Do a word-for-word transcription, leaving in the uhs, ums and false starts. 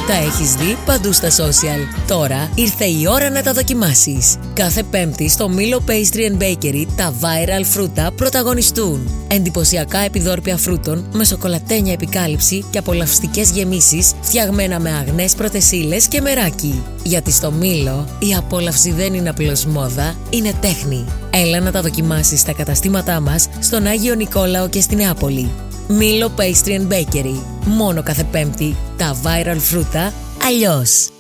Τα έχεις δει παντού στα social. Τώρα ήρθε η ώρα να τα δοκιμάσεις. Κάθε Πέμπτη στο Milo Pastry and Bakery τα viral φρούτα πρωταγωνιστούν. Εντυπωσιακά επιδόρπια φρούτων με σοκολατένια επικάλυψη και απολαυστικές γεμίσεις φτιαγμένα με αγνές πρωτεσίλες και μεράκι. Γιατί στο Milo η απόλαυση δεν είναι απλώς μόδα, είναι τέχνη. Έλα να τα δοκιμάσεις στα καταστήματά μας στον Άγιο Νικόλαο και στη Νεάπολη. Milo Pastry and Bakery. Μόνο κάθε Πέμπτη τα viral φρούτα αλλιώς.